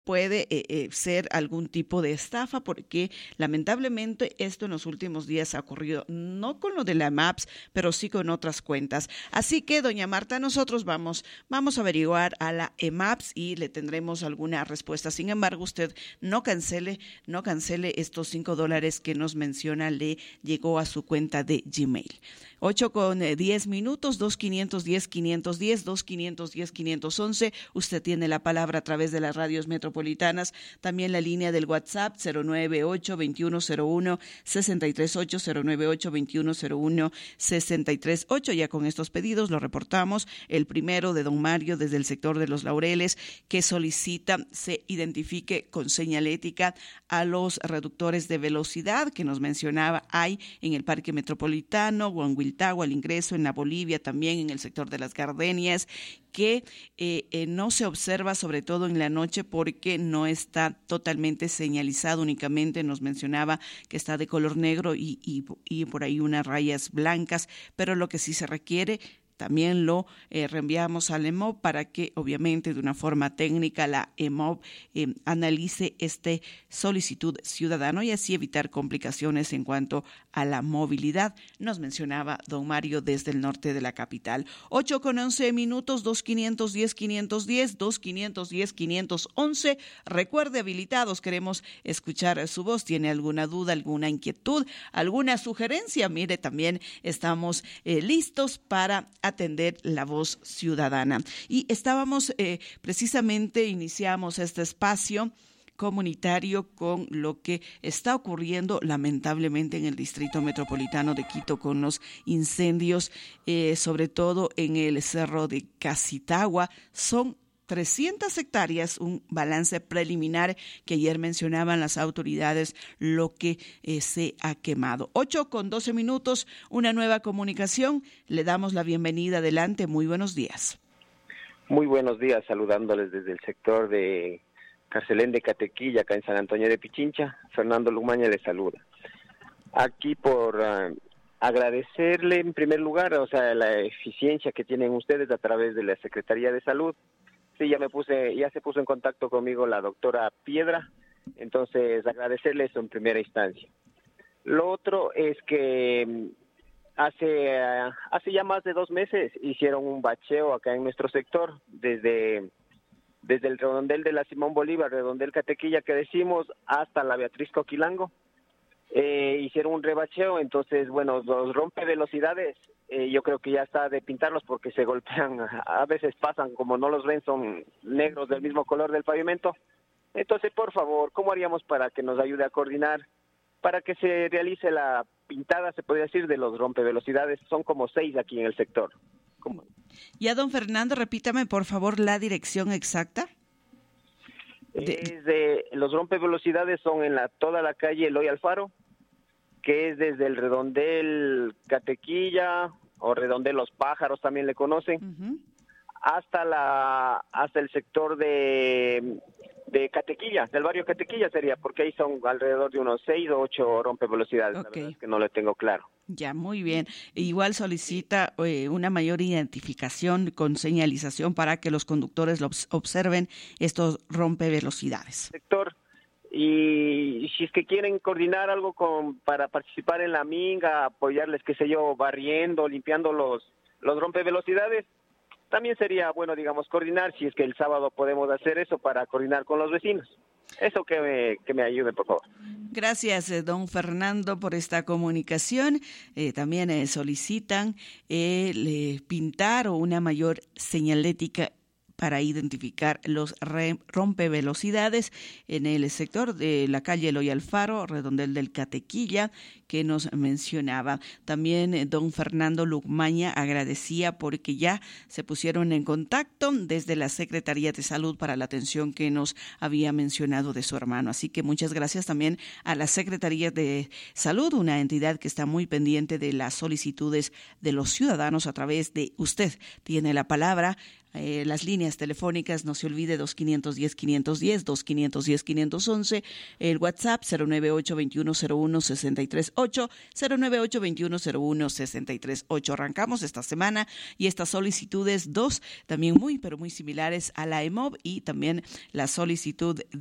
puede ser algún tipo de estafa, porque lamentablemente esto en los últimos días ha ocurrido, no con lo de la MAPS, pero sí con otras cuentas. Así que, doña Marta, nosotros vamos a averiguar a la EMAPS y le tendremos alguna respuesta. Sin embargo, usted no cancele estos $5 que nos menciona, le llegó a su cuenta de Gmail. 8:10, 2510-510, 2510-511. Usted tiene la palabra a través de las radios metropolitanas. También la línea del WhatsApp 098-2101-638, 098-2101-638. Ya con estos pedidos lo reportamos. El primero de don Mario desde el sector de Los Laureles, que solicita se identifique con señalética a los reductores de velocidad que nos mencionaba hay en el Parque Metropolitano, Huanhuiltagua, al ingreso, en la Bolivia, también en el sector de las Gardenias, que no se observa sobre todo en la noche porque no está totalmente señalizado, únicamente nos mencionaba que está de color negro y por ahí unas rayas blancas, pero lo que sí se requiere también lo reenviamos al EMOB para que obviamente de una forma técnica la EMOB analice este solicitud ciudadano y así evitar complicaciones en cuanto a la movilidad, nos mencionaba don Mario desde el norte de la capital. 8:11, 2510-510, 2510-511. Recuerde, habilitados, queremos escuchar su voz. ¿Tiene alguna duda, alguna inquietud, alguna sugerencia? Mire, también estamos listos para atender la voz ciudadana. Y estábamos precisamente, iniciamos este espacio comunitario con lo que está ocurriendo lamentablemente en el Distrito Metropolitano de Quito con los incendios, sobre todo en el Cerro de Casitagua. Son 300 hectáreas, un balance preliminar que ayer mencionaban las autoridades, lo que se ha quemado. 8:12, una nueva comunicación. Le damos la bienvenida. Adelante, muy buenos días. Muy buenos días, saludándoles desde el sector de Carcelén de Catequilla, acá en San Antonio de Pichincha. Fernando Lugmaña les saluda. Aquí por agradecerle en primer lugar, la eficiencia que tienen ustedes a través de la Secretaría de Salud. Sí, ya se puso en contacto conmigo la doctora Piedra, entonces agradecerle eso en primera instancia. Lo otro es que hace ya más de 2 meses hicieron un bacheo acá en nuestro sector, desde el redondel de la Simón Bolívar, redondel Catequilla que decimos, hasta la Beatriz Coquilango. Hicieron un rebacheo, entonces, bueno, los rompevelocidades, yo creo que ya está de pintarlos porque se golpean, a veces pasan, como no los ven, son negros del mismo color del pavimento. Entonces, por favor, ¿cómo haríamos para que nos ayude a coordinar, para que se realice la pintada, se podría decir, de los rompevelocidades? Son como 6 aquí en el sector. Ya, don Fernando, repítame, por favor, la dirección exacta. Los rompevelocidades son en toda la calle Eloy Alfaro, que es desde el redondel Catequilla o redondel Los Pájaros, también le conocen, hasta el sector de Catequilla, del barrio Catequilla sería, porque ahí son alrededor de unos 6 o 8 rompevelocidades. Okay. La verdad es que no lo tengo claro. Ya, muy bien. Igual solicita una mayor identificación con señalización para que los conductores observen estos rompevelocidades. Sector. Y si es que quieren coordinar algo para participar en la minga, apoyarles, qué sé yo, barriendo, limpiando los rompevelocidades, también sería bueno, digamos, coordinar, si es que el sábado podemos hacer eso, para coordinar con los vecinos. Eso que me ayude, por favor. Gracias, don Fernando, por esta comunicación. También solicitan pintar o una mayor señalética para identificar los rompevelocidades en el sector de la calle Eloy Alfaro, redondel del Catequilla, que nos mencionaba. También don Fernando Lugmaña agradecía porque ya se pusieron en contacto desde la Secretaría de Salud para la atención que nos había mencionado de su hermano. Así que muchas gracias también a la Secretaría de Salud, una entidad que está muy pendiente de las solicitudes de los ciudadanos a través de usted. Tiene la palabra las líneas telefónicas, no se olvide 2510-510, 2510-511, el WhatsApp 098-2101-638, 098-2101-638. Arrancamos esta semana y estas solicitudes, dos también muy, pero muy similares a la EMOB y también la solicitud